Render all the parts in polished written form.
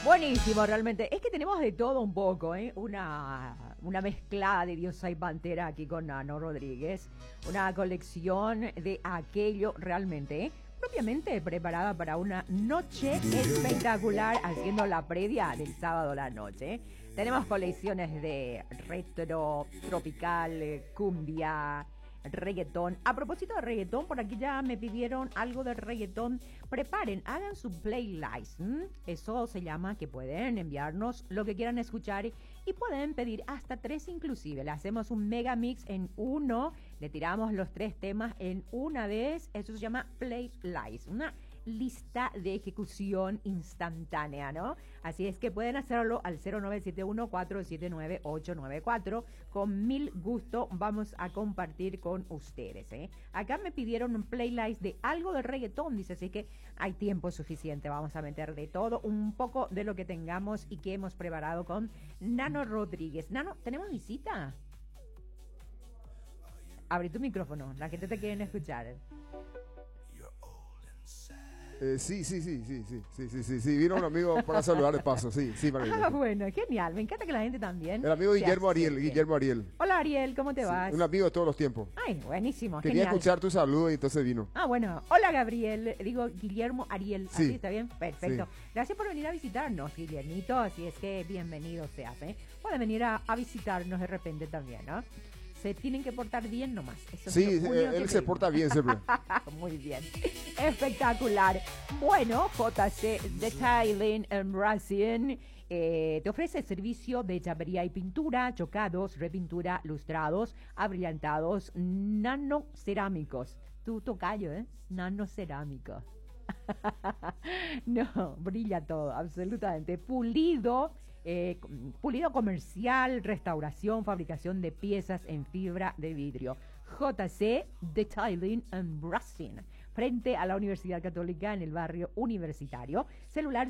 Buenísimo, realmente. Es que tenemos de todo un poco, ¿eh? Una mezclada de Diosa y Pantera aquí con Nano Rodríguez. Una colección de aquello realmente, ¿eh? Propiamente preparada para una noche espectacular, haciendo la previa del sábado a la noche, ¿eh? Tenemos colecciones de retro, tropical, cumbia, reggaetón. A propósito de reggaetón, por aquí ya me pidieron algo de reggaetón. Preparen, hagan su playlist. Eso se llama que pueden enviarnos lo que quieran escuchar y pueden pedir hasta 3 inclusive. Le hacemos un mega mix en uno, le tiramos los 3 temas en una vez. Eso se llama playlist, una lista de ejecución instantánea, ¿no? Así es que pueden hacerlo al 0971-479-894. Con mil gusto vamos a compartir con ustedes, ¿eh? Acá me pidieron un playlist de algo de reggaetón, dice, así que hay tiempo suficiente. Vamos a meter de todo, un poco de lo que tengamos y que hemos preparado con Nano Rodríguez. Nano, ¿tenemos visita? Abre tu micrófono, la gente te quiere escuchar. Sí, vino un amigo para saludar de paso, sí. Bueno, genial, me encanta que la gente también. El amigo Guillermo Ariel. Hola Ariel, ¿cómo te vas? Un amigo de todos los tiempos. Ay, buenísimo, Quería genial. escuchar tu saludo y entonces vino. Bueno, hola Gabriel, digo Guillermo Ariel, Sí. ¿así está bien? Perfecto. Sí. Gracias por venir a visitarnos, Guillermito, así es que bienvenido seas, ¿eh? Pueden venir a visitarnos de repente también, ¿no? Se tienen que portar bien nomás. Eso Sí, es lo único que él se pedimos. porta bien siempre. Muy bien. Espectacular. Bueno, JC Detailing and Racing te ofrece servicio de chapería y pintura, chocados, repintura, lustrados, abrillantados, nanocerámicos. Tu tocayo, ¿eh? Nanocerámicos. No, brilla todo, absolutamente. Pulido comercial, restauración, fabricación de piezas en fibra de vidrio. JC Detailing and Bracing, frente a la Universidad Católica en el barrio universitario. Celular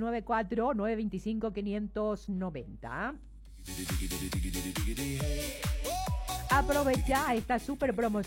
0994-925-590. Aprovecha esta super promoción